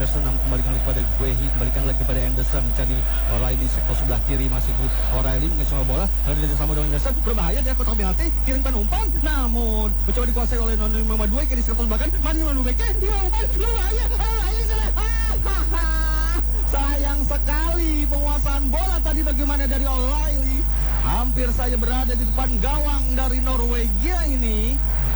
Anderson, kembalikan lagi kepada Guehi, kembalikan lagi kepada Anderson, mencari O'Reilly di sektor sebelah kiri, masih O'Reilly mengejar bola, lalu sama dengan Anderson, berbahaya dia kotak penalti, kirimkan umpan, namun mencoba dikuasai oleh Noni Madueke di sektor belakang, Noni Madueke, dia umpan, berbahaya, sayang sekali penguasaan bola tadi bagaimana dari O'Reilly, hampir saja berada di depan gawang dari Norwegia ini.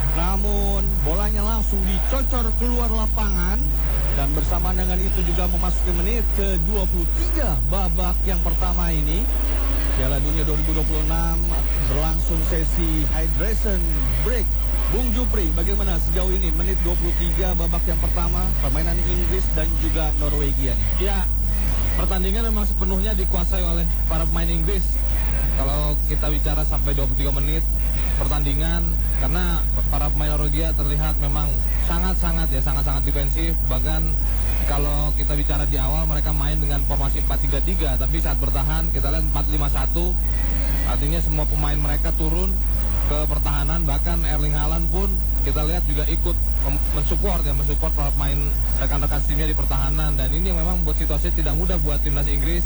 Namun bolanya langsung dicocor keluar lapangan. Dan bersama dengan itu juga memasuki menit ke-23 babak yang pertama ini. Piala Dunia 2026 berlangsung sesi hydration break. Bung Jupri, bagaimana sejauh ini menit 23 babak yang pertama permainan Inggris dan juga Norwegia nih? Ya, pertandingan memang sepenuhnya dikuasai oleh para pemain Inggris. Kalau kita bicara sampai 23 menit pertandingan, karena para pemain Norwegia terlihat memang sangat-sangat defensif. Bahkan kalau kita bicara di awal mereka main dengan formasi 4-3-3, tapi saat bertahan kita lihat 4-5-1. Artinya semua pemain mereka turun ke pertahanan, bahkan Erling Haaland pun kita lihat juga ikut mensupport para pemain rekan-rekan timnya di pertahanan. Dan ini yang memang buat situasi tidak mudah buat timnas Inggris.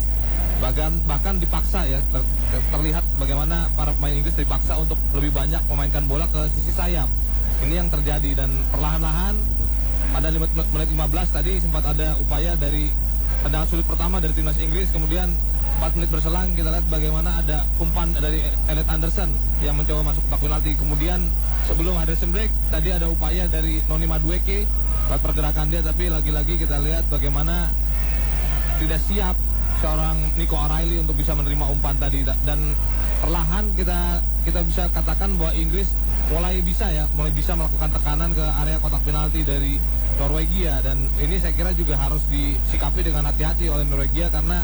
Bahkan dipaksa ya, terlihat bagaimana para pemain Inggris dipaksa untuk lebih banyak memainkan bola ke sisi sayap. Ini yang terjadi, dan perlahan-lahan pada menit 15 tadi sempat ada upaya dari tendangan sudut pertama dari timnas Inggris. Kemudian 4 menit berselang kita lihat bagaimana ada umpan dari Elliot Anderson yang mencoba masuk kotak penalti. Kemudian sebelum hydration break tadi ada upaya dari Noni Madueke buat pergerakan dia, tapi lagi-lagi kita lihat bagaimana tidak siap seorang Nico O'Reilly untuk bisa menerima umpan tadi. Dan perlahan kita bisa katakan bahwa Inggris mulai bisa melakukan tekanan ke area kotak penalti dari Norwegia. Dan ini saya kira juga harus disikapi dengan hati-hati oleh Norwegia, karena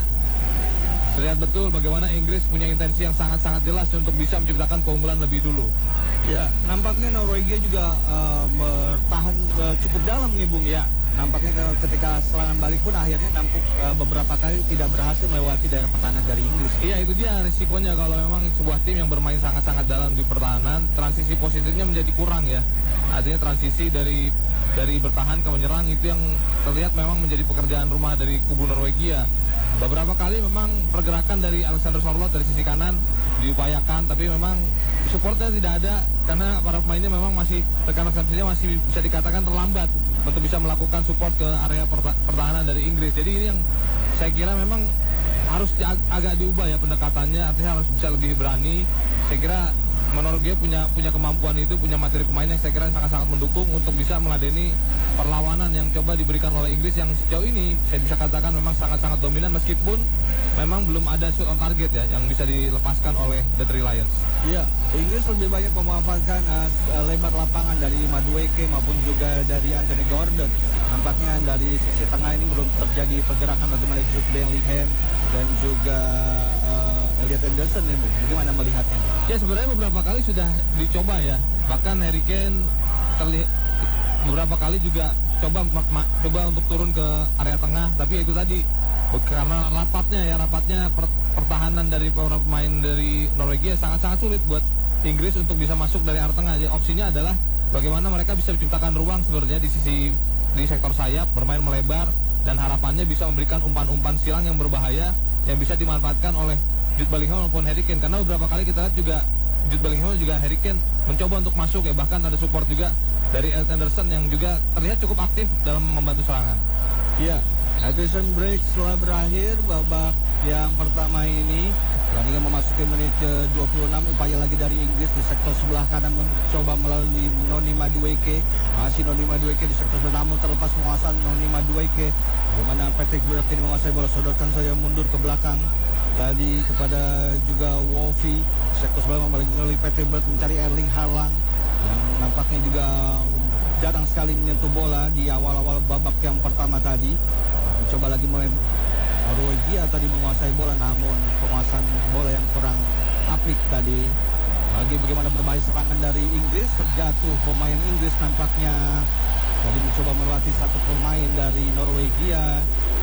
terlihat betul bagaimana Inggris punya intensi yang sangat-sangat jelas untuk bisa menciptakan keunggulan lebih dulu. Ya, nampaknya Norwegia juga bertahan cukup dalam nih Bung ya. Nampaknya ketika serangan balik pun akhirnya beberapa kali tidak berhasil melewati daerah pertahanan dari Inggris. Iya, itu dia risikonya kalau memang sebuah tim yang bermain sangat-sangat dalam di pertahanan, transisi positifnya menjadi kurang ya. Artinya transisi dari bertahan ke menyerang itu yang terlihat memang menjadi pekerjaan rumah dari kubu Norwegia. Beberapa kali memang pergerakan dari Alexander Sorloth dari sisi kanan diupayakan, tapi memang supportnya tidak ada karena para pemainnya memang rekan-rekan masih bisa dikatakan terlambat untuk bisa melakukan support ke area pertahanan dari Inggris. Jadi ini yang saya kira memang harus agak diubah ya pendekatannya, artinya harus bisa lebih berani. Saya kira Norwegia punya kemampuan itu, punya materi pemain yang saya kira sangat-sangat mendukung untuk bisa meladeni perlawanan yang coba diberikan oleh Inggris yang sejauh ini saya bisa katakan memang sangat-sangat dominan, meskipun memang belum ada shoot on target ya yang bisa dilepaskan oleh The Three Lions. Iya, Inggris lebih banyak memanfaatkan lebar lapangan dari Madueke maupun juga dari Anthony Gordon. Nampaknya dari sisi tengah ini belum terjadi pergerakan bagaimana Jude Bellingham dan juga Elliot Anderson ya, bagaimana melihatnya? Ya, sebenarnya beberapa kali sudah dicoba ya. Bahkan Harry Kane beberapa kali juga coba untuk turun ke area tengah, tapi itu tadi karena rapatnya pertahanan dari para pemain dari Norwegia sangat-sangat sulit buat Inggris untuk bisa masuk dari area tengah. Jadi opsinya adalah bagaimana mereka bisa menciptakan ruang sebenarnya di sektor sayap, bermain melebar, dan harapannya bisa memberikan umpan-umpan silang yang berbahaya yang bisa dimanfaatkan oleh Jude Bellingham maupun Harry Kane. Karena beberapa kali kita lihat juga Jude Bellingham juga Harry Kane mencoba untuk masuk ya, bahkan ada support juga dari Elliot Anderson yang juga terlihat cukup aktif dalam membantu serangan. Iya, hydration break setelah berakhir babak yang pertama ini. Pertandingan memasuki menit ke-26, upaya lagi dari Inggris di sektor sebelah kanan mencoba melalui Noni Madueke. Masih Noni Madueke di sektor sebelah, namun terlepas penguasaan Noni Madueke. Bagaimana Patrick Berg ini menguasai bola, sodorkan saya mundur ke belakang. Tadi kepada juga Wolfi, sektor sebelah melalui Patrick Berg mencari Erling Haaland yang nampaknya juga jarang sekali menyentuh bola di awal-awal babak yang pertama tadi. Mencoba lagi Norwegia tadi menguasai bola, namun penguasaan bola yang kurang apik tadi. Lagi bagaimana berbahaya serangan dari Inggris, terjatuh pemain Inggris nampaknya tadi mencoba melewati satu pemain dari Norwegia.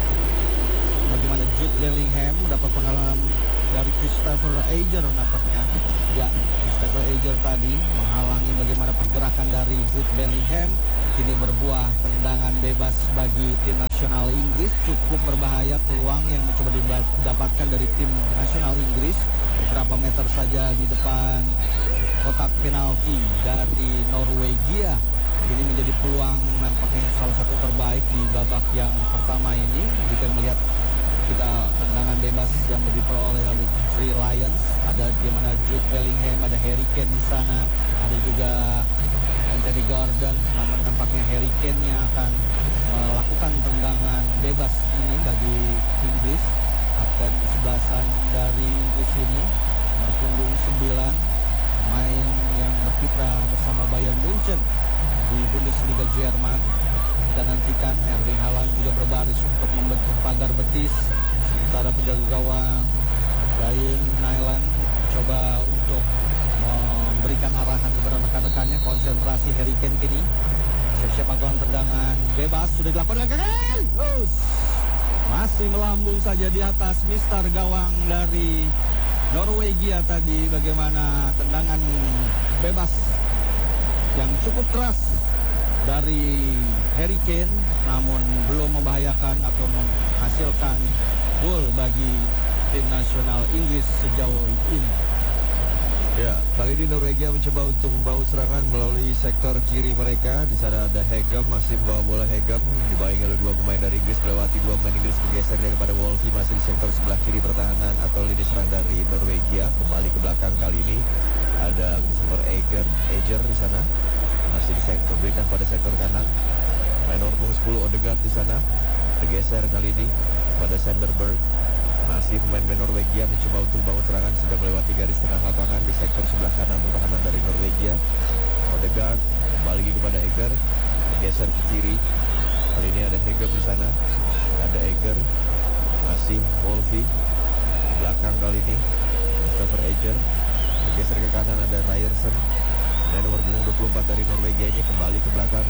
Bagaimana Jude Bellingham mendapat pengalaman dari Christopher Ajer nampaknya. Ya, Christopher Ajer tadi menghalangi bagaimana pergerakan dari Jude Bellingham. kini berbuah tendangan bebas bagi tim nasional Inggris. Cukup berbahaya peluang yang mencoba didapatkan dari tim nasional Inggris. Beberapa meter saja di depan kotak penalti dari Norwegia. Ini menjadi peluang nampaknya salah satu terbaik di babak yang pertama ini. Jika melihat kita tendangan bebas yang diperoleh oleh Three Lions, ada di mana Jude Bellingham, ada Harry Kane di sana, ada juga Anthony Gordon. Namun tampaknya Harry Kane yang akan melakukan tendangan bebas ini bagi Inggris. Kapten kesebelasan dari Inggris ini nomor punggung 9, main yang berkiprah bersama Bayern Munchen di Bundesliga Jerman. Kita nantikan Erling Haaland juga berbaris untuk membentuk pagar betis. Sementara penjaga gawang Ryan Nyland coba untuk memberikan arahan kepada rekan-rekannya. Konsentrasi Harry Kane kini. Siap-siap melakukan tendangan bebas. Sudah dilakukan dengan gagal. Masih melambung saja di atas mister gawang dari Norwegia tadi. Bagaimana tendangan bebas yang cukup keras dari Harry Kane, namun belum membahayakan atau menghasilkan gol bagi tim nasional Inggris sejauh ini. Ya, kali ini Norwegia mencoba untuk membangun serangan melalui sektor kiri mereka. Di sana ada Hegem, masih membawa bola Hegem, dibayangi oleh dua pemain dari Inggris, melewati dua pemain Inggris, bergeser kepada Wolfie, masih di sektor sebelah kiri pertahanan atau lini serang dari Norwegia. Kembali ke belakang kali ini ada Christopher Eger di sana, masih di sektor pindah pada sektor kanan. Nomor 10 Odegaard di sana, bergeser kali ini pada Sanderberg. Masih pemain-pemain Norwegia mencoba untuk membangun serangan, sudah melewati garis tengah lapangan di sektor sebelah kanan pertahanan dari Norwegia. Odegaard balik kepada Eger, bergeser ke kiri. Kali ini ada Hegem di sana, ada Eger, masih Wolfie. Belakang kali ini Christopher Eger, bergeser ke kanan ada Ryerson. Dan nomor 24 dari Norwegia ini kembali ke belakang.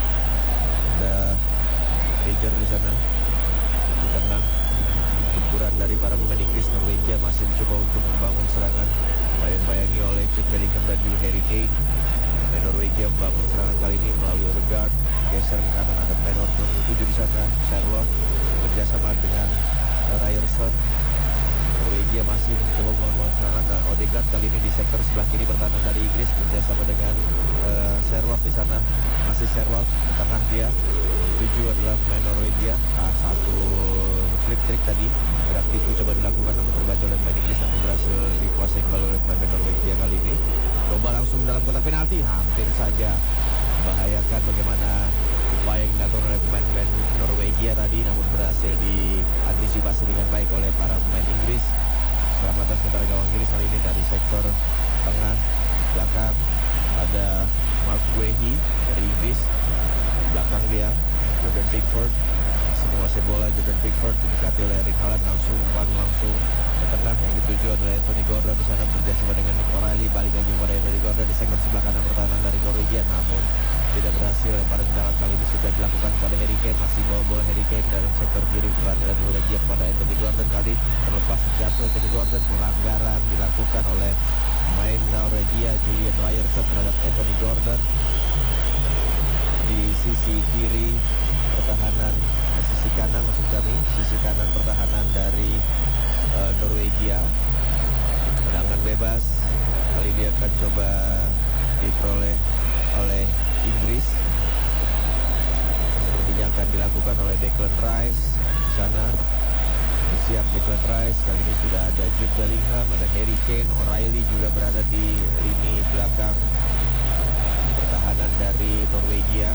Ada Eger di sana. Di tengah gempuran dari para pemain Inggris, Norwegia masih mencoba untuk membangun serangan. Bayang-bayangi oleh Jude Bellingham dan juga Harry Kane. Dan Norwegia membangun serangan kali ini melalui Odegaard. Geser ke kanan ada pemain nomor 7 di sana, Sherlock, kerjasama dengan Ryerson. Norwegia masih mencoba membangun serangan. Nah, Odegaard kali ini di sektor sebelah kiri pertahanan dari Inggris, kerjasama dengan Sherlock di sana. Masih Sherlock di tengah dia. 7 adalah pemain Norwegia. Satu flip trick tadi, gerak tipu coba dilakukan namun terbaca oleh pemain Inggris, namun berhasil dikuasai kembali oleh pemain Norwegia kali ini. Coba langsung dalam kotak penalti, hampir saja membahayakan. Bagaimana upaya yang dilakukan oleh pemain-pemain Norwegia tadi, namun berhasil diantisipasi dengan baik oleh para pemain Inggris. Keselamatan sementara gawang Inggris kali ini dari sektor tengah belakang ada Mark Guehi dari Inggris. Belakang dia Jordan Pickford, masih menguasai bola. Jordan Pickford didekati oleh Erling Haaland, langsung ke tengah. Yang dituju adalah Anthony Gordon di sana, bekerjasama dengan Nick O'Reilly. Balik lagi kepada Anthony Gordon di sektor sebelah kanan pertahanan dari Norwegia, namun tidak berhasil. Lemparan tendangan kali ini sudah dilakukan kepada Harry Kane, masih bawa bola Harry Kane dalam sektor kiri pertahanan dari Norwegia kepada Anthony Gordon. Kali terlepas jatuh Anthony Gordon, pelanggaran dilakukan oleh pemain Norwegia Julian Ryerson terhadap Anthony Gordon di sisi kiri pertahanan, sisi kanan maksud kami, sisi kanan pertahanan dari Norwegia. Tendangan bebas kali ini akan coba diperoleh oleh Inggris. Sepertinya akan dilakukan oleh Declan Rice di sana. Siap Declan Rice, kali ini sudah ada Jude Bellingham, ada Harry Kane, O'Reilly juga berada di lini belakang pertahanan dari Norwegia.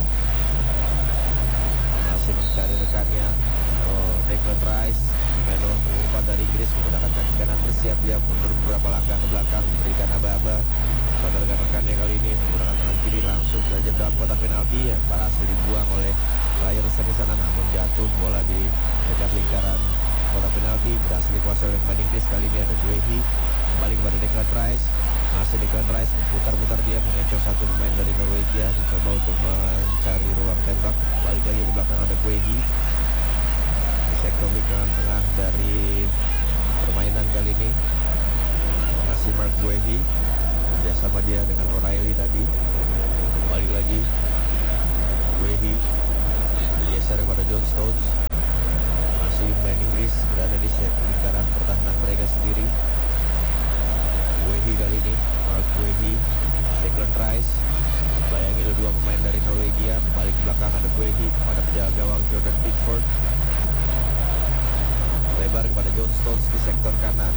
Masih mencari rekannya. Declan Rice, pemain nomor 4 dari Inggris, menggunakan kaki kanan, bersiap dia mundur beberapa langkah ke belakang, memberikan aba-aba pada rekan-rekannya. Kali ini menggunakan tangan kiri, langsung saja dalam kotak penalti yang berhasil dibuang oleh Ryerson di sana, namun jatuh bola di dekat lingkaran kotak penalti, berhasil dikuasai oleh pemain Inggris. Kali ini ada Guehi, kembali kepada Declan Rice. Masih Declan Rice putar-putar dia, mengecoh satu pemain dari Norwegia, mencoba untuk mencari ruang tembak. Balik lagi ke belakang ada Guehi di sektor lingkaran tengah dari permainan kali ini. Masih Mark Guehi, kerjasama dia dengan O'Reilly tadi. Balik lagi Wehi geser kepada John Stones. Masih main Inggris berada di lingkaran pertahanan mereka sendiri. Wehi kali ini, Mark Wehi, Declan Rice. Bayangi ada dua pemain dari Norwegia. Balik belakang ada Wehi pada penjaga gawang Jordan Pickford. Lebar kepada John Stones di sektor kanan.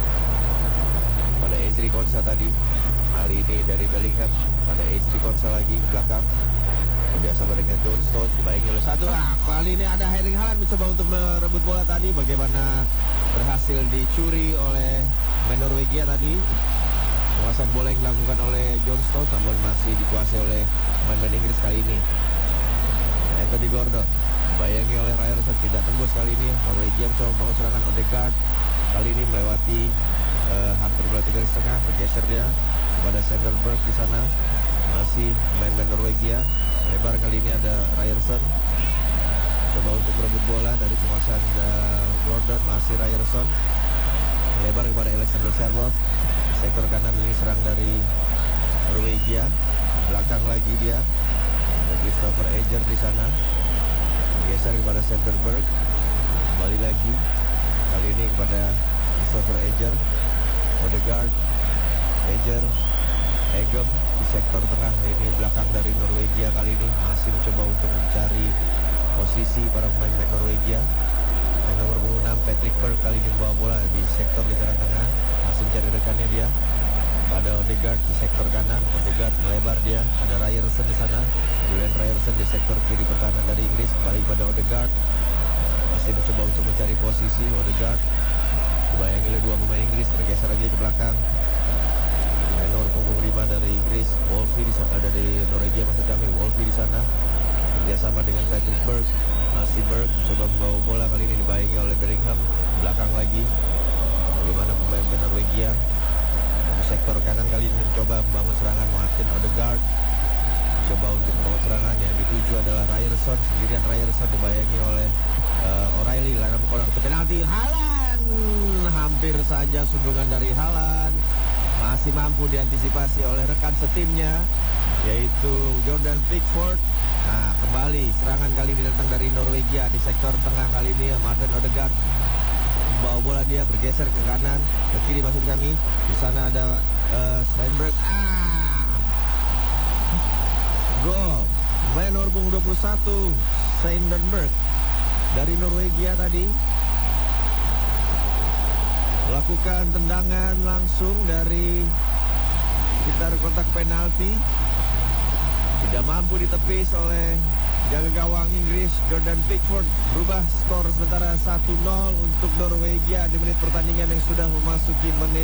Pada Ezri Konsa tadi. Kali ini dari Bellingham. Pada Ezri Konsa lagi ke belakang. Kerjasama dengan John Stones. Dibayangi oleh satu. Kali ini ada Erling Haaland mencoba untuk merebut bola tadi. Bagaimana berhasil dicuri oleh pemain Norwegia tadi. Penguasaan bola yang dilakukan oleh John Stones, namun masih dikuasai oleh pemain Inggris kali ini. Anthony Gordon bayangi oleh Ryerson, tidak tembus kali ini. Norwegia mencoba membangun serangan. Odegaard kali ini melewati hampir melewati garis tengah, bergeser dia kepada Sanderberg di sana. Masih main-main Norwegia. Lebar kali ini ada Ryerson. Coba untuk merebut bola dari penguasaan Gordon, masih Ryerson. Lebar kepada Alexander Sørloth. Sektor kanan ini serang dari Norwegia. Belakang lagi dia. Christopher Eger di sana. Geser kepada Sanderberg. Kembali lagi. Kali ini kepada Christopher Eger. Odegaard. Eger. Egem di sektor tengah. Ini belakang dari Norwegia kali ini. Masih mencoba untuk mencari posisi para pemain Norwegia. Nomor 6 Patrick Berg kali ini membawa bola di sektor lingkaran tengah. Masih mencari rekannya dia. Pada Odegaard di sektor kanan. Odegaard melebar dia. Ada Ryerson di sana. Julian Ryerson di sektor kiri pertahanan dari Inggris. Kembali pada Odegaard. Masih mencoba untuk mencari posisi. Odegaard dibayangi oleh dua pemain Inggris. Bergeser lagi ke belakang. Nomor punggung 5 dari Inggris. Wolfie di sana, dari Norwegia maksud kami. Wolfie di sana. Kerjasama dengan Patrick Berg. Masih Berg mencoba membawa bola, kali ini dibayangi oleh Bellingham. Belakang lagi. Bagaimana pemain Norwegia di sektor kanan kali ini mencoba membangun serangan. Martin Odegaard mencoba untuk membangun serangan. Yang dituju adalah Ryerson. Sendirian Ryerson dibayangi oleh O'Reilly. Langsung kolang ke penalti. Haaland hampir saja sundungan dari Haaland. Masih mampu diantisipasi oleh rekan setimnya, yaitu Jordan Pickford. Nah, kembali serangan kali ini datang dari Norwegia di sektor tengah kali ini. Martin Odegaard membawa bola, dia bergeser ke kanan, ke kiri maksud kami. Di sana ada Steinberg. Gol. Main nomor punggung 21 Steinberg dari Norwegia tadi melakukan tendangan langsung dari sekitar kotak penalti. Tidak mampu ditepis oleh jaga gawang Inggris Jordan Pickford. Berubah skor sementara 1-0 untuk Norwegia di menit pertandingan yang sudah memasuki menit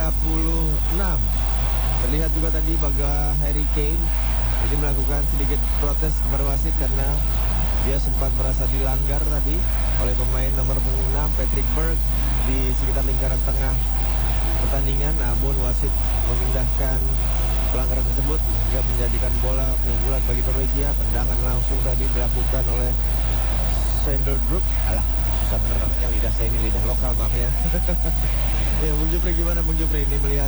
36. Terlihat juga tadi bahwa Harry Kane ini melakukan sedikit protes kepada wasit karena dia sempat merasa dilanggar tadi oleh pemain nomor 6 Patrick Berg di sekitar lingkaran tengah pertandingan. Namun wasit memindahkan pelanggaran tersebut hingga menjadikan bola keunggulan bagi Norwegia. Tendangan langsung tadi dilakukan oleh Sanderberg. Alah, susah bener namanya, lidah saya ini lidah lokal, maaf ya. Ya, Bung Jupri, gimana Bung Jupri ini melihat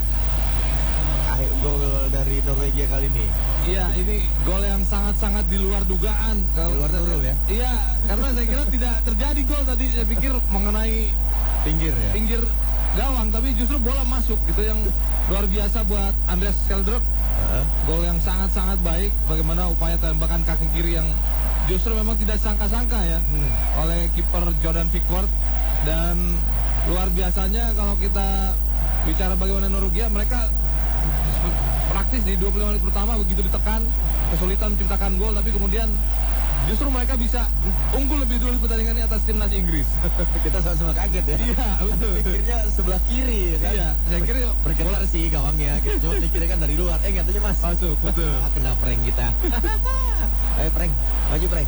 gol dari Norwegia kali ini? Iya, ini gol yang sangat-sangat di luar dugaan. Di luar dulu ya? Iya, karena saya kira tidak terjadi gol tadi. Saya pikir mengenai pinggir ya? Pinggir gawang, tapi justru bola masuk gitu, yang luar biasa buat Andreas Skjelderup. Gol yang sangat-sangat baik. Bagaimana upaya tembakan kaki kiri yang justru memang tidak sangka-sangka ya oleh kiper Jordan Pickford. Dan luar biasanya kalau kita bicara bagaimana Norwegia, mereka praktis di 25 menit pertama begitu ditekan, kesulitan menciptakan gol, tapi kemudian justru mereka bisa unggul lebih dulu di pertandingan ini atas timnas Inggris. Kita sama-sama kaget ya. Iya, betul. Pikirnya sebelah kiri kan. Iya, saya kira bergetar sih gawangnya. Cuma pikirnya kan dari luar. Katanya Mas. Masuk, betul. Kena prank kita. Ayo prank, maju prank.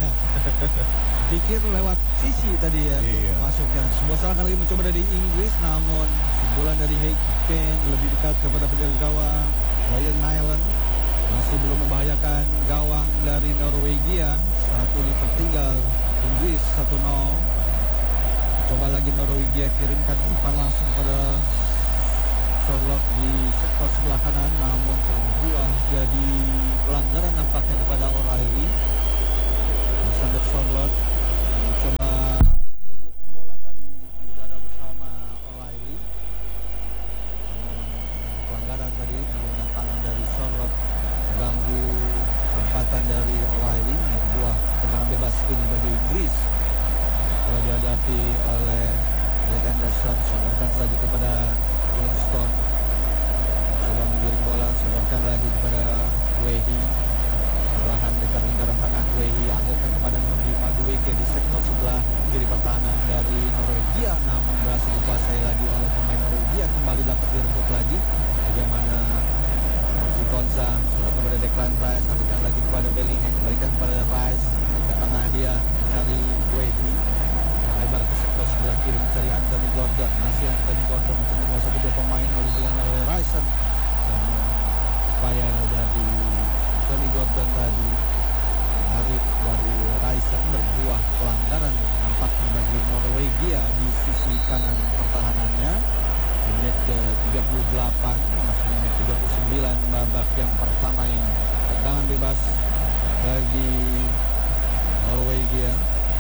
Pikir lewat sisi tadi ya, iya, masuknya. Sebuah serangan lagi mencoba dari Inggris, namun sundulan dari Kane lebih dekat kepada penjaga gawang Ryan Nyland. Masih belum membahayakan gawang dari Norwegia. Satu ini tertinggal Inggris 1-0. Coba lagi Norwegia kirimkan umpan langsung pada Charlotte di sektor sebelah kanan, namun terbuah jadi pelanggaran nampaknya kepada O'Reilly. Alexander Charlotte mencoba merebut bola tadi di udara bersama O'Reilly, namun pelanggaran tadi menggunakan tangan dari Charlotte mengganggu lompatan dari O'Reilly, membuat tendangan bebas kini bagi Inggris. Kalau dihadapi oleh Elliot Anderson, sodorkan saja kepada Winston, coba menggiring bola, sodorkan lagi kepada Wehi, perlahan dekat lingkaran tengah Wehi, alirkan kepada Noni Madueke di sektor sebelah kiri pertahanan dari Norwegia, namun berhasil dikuasai lagi oleh pemain Norwegia, kembali dapat direbut lagi. Bagaimana Konza, sudah kepada Declan Rice, alirkan lagi kepada Bellingham, kembalikan kepada Rice, ke tengah dia mencari Wehi, lebar ke sektor sebelah kiri mencari Anthony Gordon, masih Anthony Gordon mencoba satu dua pemain oleh Ryerson, dan upaya dari Anthony Gordon tadi menarik dari Ryerson berbuah pelanggaran nampaknya bagi Norwegia di sisi kanan pertahanannya. Di menit ke-38 masih menit 39 babak yang pertama ini, tendangan bebas bagi Norwegia.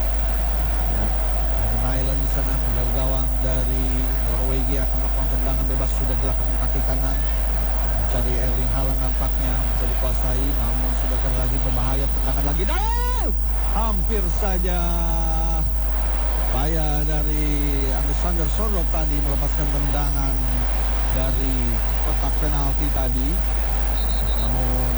Island di sana menjaga gawang dari Norwegia akan melakukan tendangan bebas, sudah dilakukan kaki kanan, mencari Erling Haaland nampaknya mencoba dikuasai, namun sudah kan lagi berbahaya, tendangan lagi, hampir saja upaya dari Alexander Charlotte tadi melepaskan tendangan dari kotak penalti tadi, namun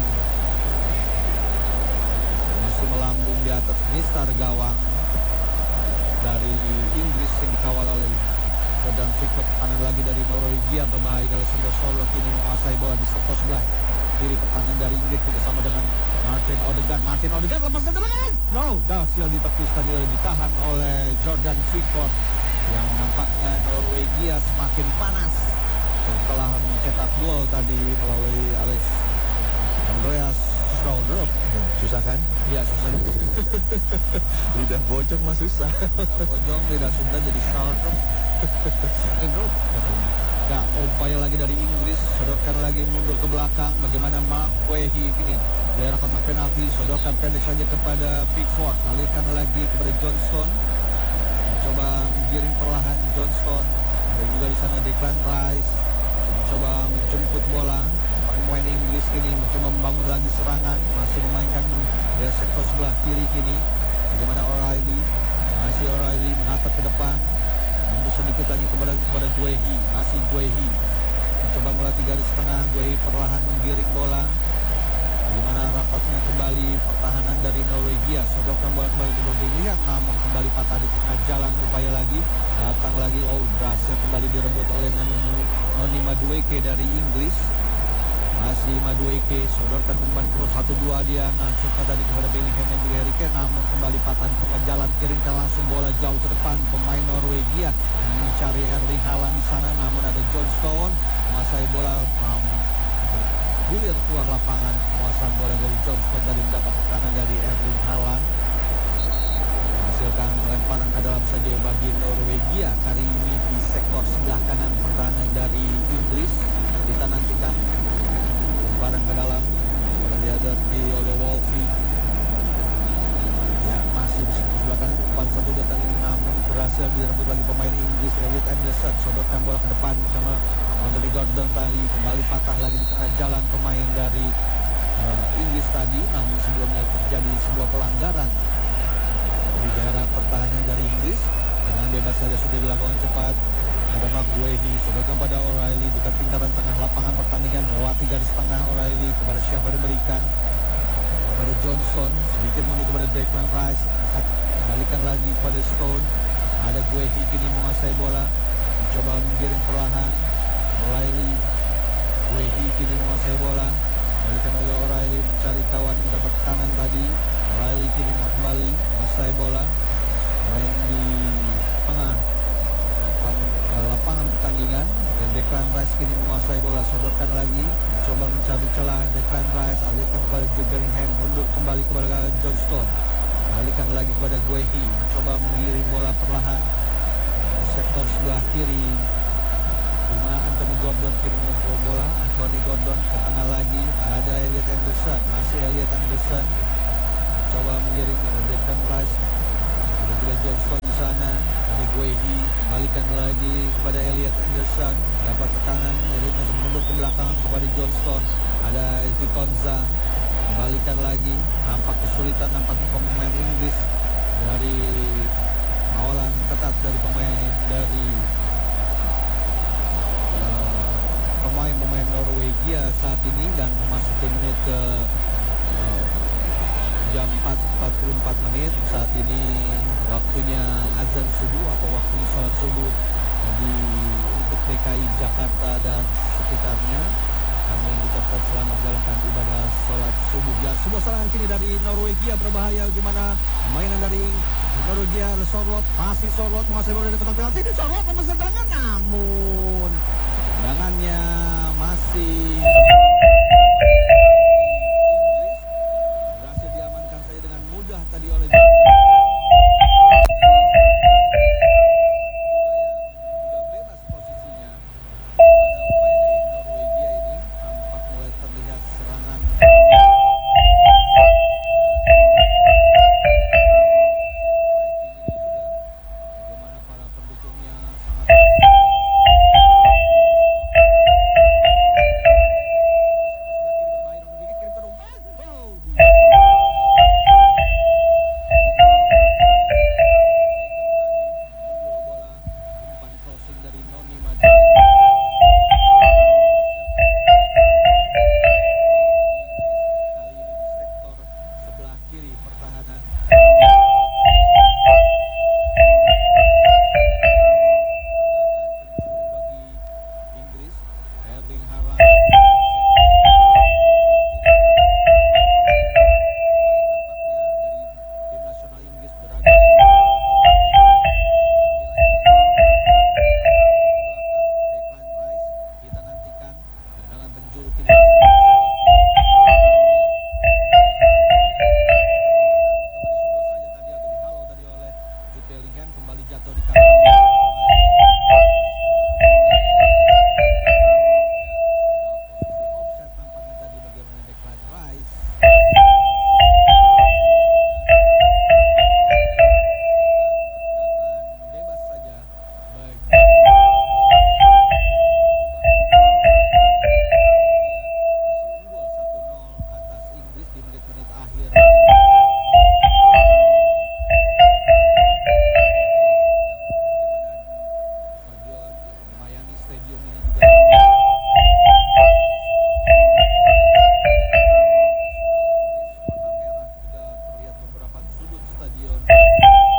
masih melambung di atas mistar gawang dari Inggris yang dikawal oleh Jordan Pickford. Kanan lagi dari Norwegia berbahaya, Alexander Charlotte ini menguasai bola di sektor sebelah kiri pertahanan dari Inggris bersama dengan Martin Odegaard lepaskan tendangan, berhasil ditepis tadi, ditahan oleh Jordan Pickford, yang nampaknya Norwegia semakin panas setelah mencetak gol tadi melalui Andreas Schaldrup. Susah kan? Iya, susah. Lidah bojong mah susah. Lidah bojong, lidah Sunda jadi Schaldrup. Gak, upaya lagi dari Inggris, sodorkan lagi mundur ke belakang. Bagaimana Mark Wehi ini daerah kotak penalti, sodorkan pendek saja kepada Pickford, alihkan lagi kepada Johnston, mencoba menggiring perlahan Johnston, dan juga di sana Declan Rice mencoba menjemput bola. Pemain Inggris kini mencoba membangun lagi serangan, masih memainkan dari sektor sebelah kiri kini. Bagaimana O'Reilly, masih O'Reilly menatap ke depan, mundur sedikit lagi kepada Guehi, masih Guehi mencoba melatih garis tengah, Guehi perlahan menggiring bola. Bagaimana rapatnya kembali pertahanan dari Norwegia, sodorkan bola kembali ke Bellingham, namun kembali patah di tengah jalan, upaya lagi, datang lagi, berhasil kembali direbut oleh Noni Madueke dari Inggris. Masih Madueke, sodorkan umpan cross 1-2, dia ngasutkan tadi kepada Bellingham dan juga Harry Kane, namun kembali patah di tengah jalan, kirimkan langsung bola jauh ke depan. Pemain Norwegia mencari Erling Haaland di sana, namun ada Johnston menguasai bola, bergulir keluar lapangan. Penguasaan bola dari Johnston tadi mendapat tekanan dari Erling Haaland, menghasilkan lemparan ke dalam saja bagi Norwegia kali ini di sektor sebelah kanan pertahanan dari Inggris. Kita nantikan barang ke dalam, dihadapi oleh Wolfie. Ya, masih di sebelah kanan, umpan 1 datang ini, namun berhasil direbut lagi pemain Inggris. Elliot Anderson sodorkan bola ke depan bersama Anthony Gordon tadi, kembali patah lagi di tengah jalan pemain dari Inggris tadi, namun sebelumnya terjadi sebuah pelanggaran di daerah pertahanan dari Inggris. Dengan bebas saja sudah dilakukan cepat. Ada Mark Guehi, sodorkan pada O'Reilly dekat lingkaran tengah lapangan pertandingan, melewati garis tengah O'Reilly, kepada siapa diberikan, kepada Johnston, sedikit mundur kepada Declan Rice, kembalikan lagi kepada Stone. Ada Guehi kini menguasai bola, mencoba menggiring perlahan O'Reilly. Guehi kini menguasai bola, kembalikan oleh O'Reilly, mencari kawan, mendapat kanan tadi. O'Reilly kini kembali menguasai bola, main di tengah lapangan pertandingan, dan Declan Rice kini menguasai bola, sodorkan lagi, coba mencari celah Declan Rice, alihkan kepada Jude Bellingham, mundur kembali kepada Johnston, alihkan lagi kepada Guehi, mencoba mengirim bola perlahan sektor sebelah kiri, di mana Anthony Gordon kirim bola, Anthony Gordon ke tengah lagi, ada Elliot Anderson, masih Elliot Anderson coba mengiring, ada Declan Rice, ada juga Johnston di sana, ada Guehi, kembalikan lagi kepada Elliot Anderson, dapat tekanan, Elliot Anderson mundur ke belakang kepada Johnston, ada Ezri Konza, kembalikan lagi, nampak kesulitan nampaknya pemain Inggris dari awalan ketat dari pemain Norwegia saat ini, dan memasuki menit ke jam 4:44 menit. Saat ini waktunya azan subuh atau waktunya sholat subuh untuk DKI Jakarta dan sekitarnya. Kami ucapkan selamat menjalankan ibadah sholat subuh. Ya, sebuah serangan kini dari Norwegia berbahaya, gimana mainan dari Norwegia. Sorloth, masih Sorloth menguasai bola dari kotak penalti. Ini Sorloth memesan serangan, namun tendangannya masih